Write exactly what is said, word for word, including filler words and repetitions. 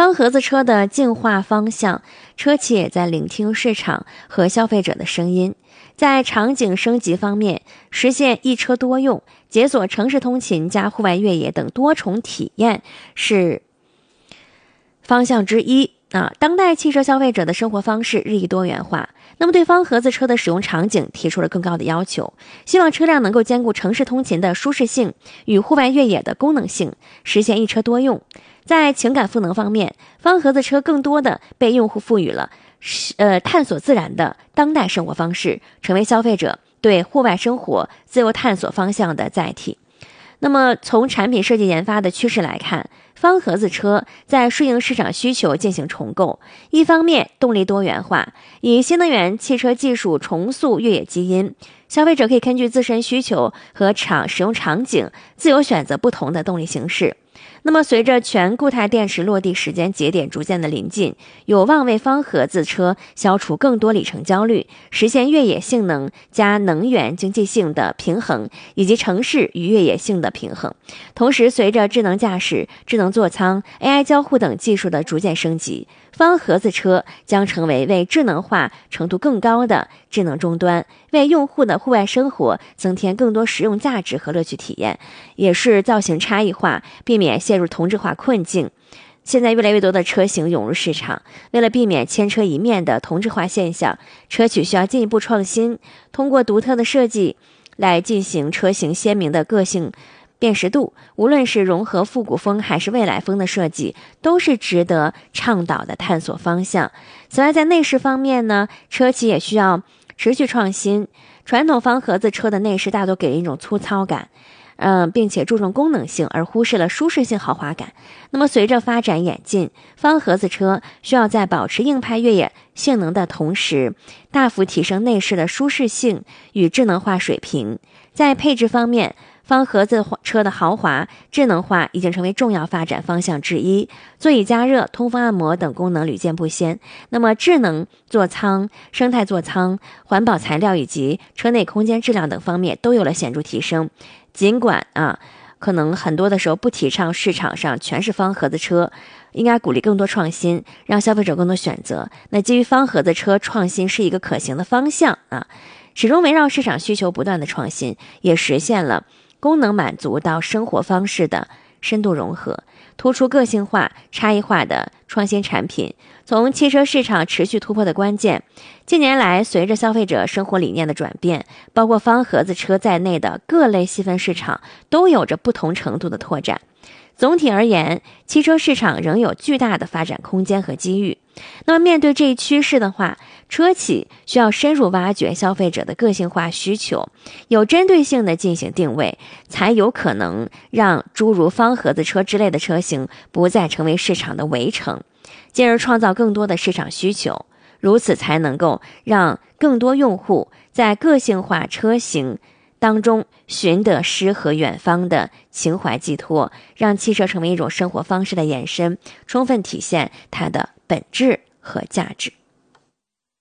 方盒子车的进化方向，车企也在聆听市场和消费者的声音。在场景升级方面，实现一车多用，解锁城市通勤加户外越野等多重体验是方向之一。啊，当代汽车消费者的生活方式日益多元化，那么对方盒子车的使用场景提出了更高的要求，希望车辆能够兼顾城市通勤的舒适性与户外越野的功能性，实现一车多用。在情感赋能方面，方盒子车更多的被用户赋予了呃探索自然的当代生活方式，成为消费者对户外生活自由探索方向的载体。那么从产品设计研发的趋势来看，方盒子车在顺应市场需求进行重构，一方面动力多元化，以新能源汽车技术重塑越野基因，消费者可以根据自身需求和场使用场景自由选择不同的动力形式。那么随着全固态电池落地时间节点逐渐的临近，有望为方盒子车消除更多里程焦虑，实现越野性能加能源经济性的平衡，以及城市与越野性的平衡。同时，随着智能驾驶、智能座舱、A I 交互等技术的逐渐升级，方盒子车将成为为智能化程度更高的智能终端，为用户的户外生活增添更多实用价值和乐趣体验，也是造型差异化，避免陷入同质化困境。现在越来越多的车型涌入市场，为了避免千车一面的同质化现象，车企需要进一步创新，通过独特的设计来进行车型鲜明的个性辨识度。无论是融合复古风还是未来风的设计，都是值得倡导的探索方向。此外，在内饰方面呢，车企也需要持续创新。传统方盒子车的内饰大多给人一种粗糙感，嗯，并且注重功能性，而忽视了舒适性豪华感。那么随着发展演进，方盒子车需要在保持硬派越野性能的同时，大幅提升内饰的舒适性与智能化水平。在配置方面，方盒子车的豪华、智能化已经成为重要发展方向之一，座椅加热、通风按摩等功能屡见不鲜。那么智能座舱、生态座舱、环保材料以及车内空间质量等方面都有了显著提升。尽管啊，可能很多的时候不提倡市场上全是方盒子车，应该鼓励更多创新，让消费者更多选择。那基于方盒子车创新是一个可行的方向啊，始终围绕市场需求不断的创新，也实现了功能满足到生活方式的深度融合，突出个性化、差异化的创新产品。从汽车市场持续突破的关键，近年来随着消费者生活理念的转变，包括方盒子车在内的各类细分市场都有着不同程度的拓展。总体而言，汽车市场仍有巨大的发展空间和机遇。那么面对这一趋势的话，车企需要深入挖掘消费者的个性化需求，有针对性的进行定位，才有可能让诸如方盒子车之类的车型不再成为市场的围城，进而创造更多的市场需求。如此才能够让更多用户在个性化车型当中寻得诗和远方的情怀寄托，让汽车成为一种生活方式的延伸，充分体现它的本质和价值。